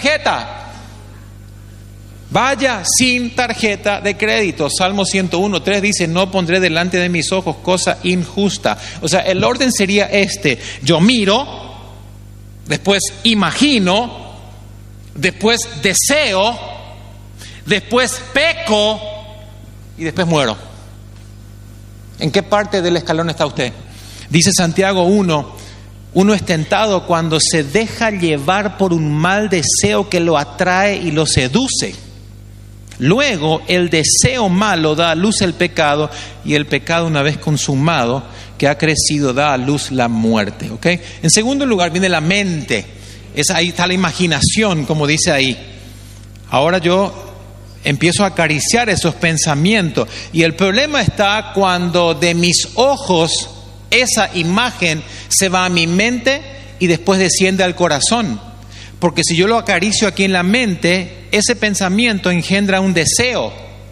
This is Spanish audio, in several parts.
tarjeta. Vaya sin tarjeta de crédito. Salmo 101:3 dice: no pondré delante de mis ojos cosa injusta. O sea, el orden sería este: yo miro, después imagino, después deseo, después peco y después muero. ¿En qué parte del escalón está usted? Dice Santiago 1: uno es tentado cuando se deja llevar por un mal deseo que lo atrae y lo seduce. Luego el deseo malo da a luz el pecado, y el pecado, una vez consumado, que ha crecido, da a luz la muerte. ¿Ok? En segundo lugar viene la mente. Ahí está la imaginación, como dice ahí. Ahora yo empiezo a acariciar esos pensamientos, y el problema está cuando de mis ojos esa imagen se va a mi mente y después desciende al corazón. Porque si yo lo acaricio aquí en la mente, ese pensamiento engendra un deseo.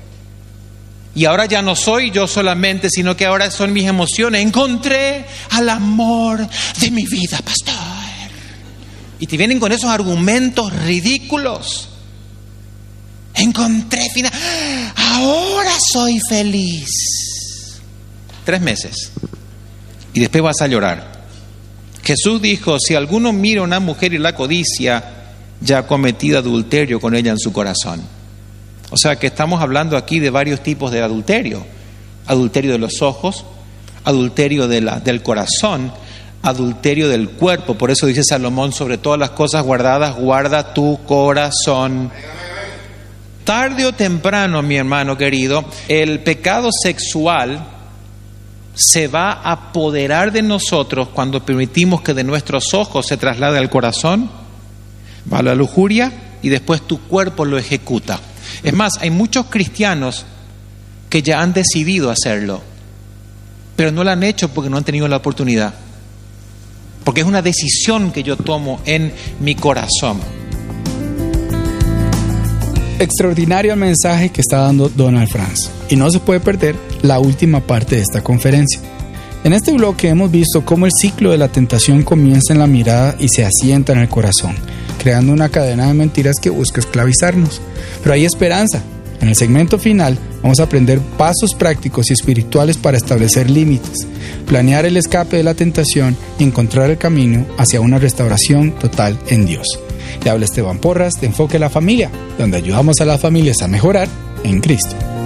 Y ahora ya no soy yo solamente, sino que ahora son mis emociones. Encontré al amor de mi vida, pastor. Y te vienen con esos argumentos ridículos. Encontré final. Ahora soy feliz. 3 meses. Y después vas a llorar. Jesús dijo: si alguno mira a una mujer y la codicia, ya ha cometido adulterio con ella en su corazón. O sea que estamos hablando aquí de varios tipos de adulterio. Adulterio de los ojos, adulterio del corazón, adulterio del cuerpo. Por eso dice Salomón: sobre todas las cosas guardadas, guarda tu corazón. Tarde o temprano, mi hermano querido, el pecado sexual se va a apoderar de nosotros cuando permitimos que de nuestros ojos se traslade al corazón, va a la lujuria y después tu cuerpo lo ejecuta. Es más, hay muchos cristianos que ya han decidido hacerlo, pero no lo han hecho porque no han tenido la oportunidad. Porque es una decisión que yo tomo en mi corazón. Extraordinario el mensaje que está dando Donald Franz, y no se puede perder la última parte de esta conferencia. En este bloque hemos visto cómo el ciclo de la tentación comienza en la mirada y se asienta en el corazón, creando una cadena de mentiras que busca esclavizarnos. Pero hay esperanza. En el segmento final vamos a aprender pasos prácticos y espirituales para establecer límites, planear el escape de la tentación y encontrar el camino hacia una restauración total en Dios. Le habla Esteban Porras de Enfoque a la Familia, donde ayudamos a las familias a mejorar en Cristo.